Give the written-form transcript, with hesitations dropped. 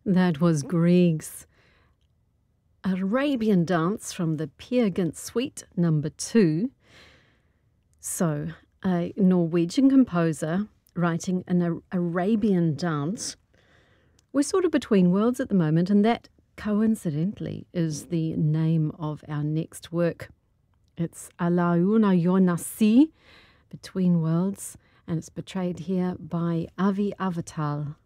That was Grieg's Arabian Dance from the Peer Gynt Suite number 2. So, a Norwegian composer writing an Arabian dance. We're sort of between worlds at the moment, and that, coincidentally, is the name of our next work. It's Alauna Yonasi, Between Worlds, and it's portrayed here by Avi Avatal.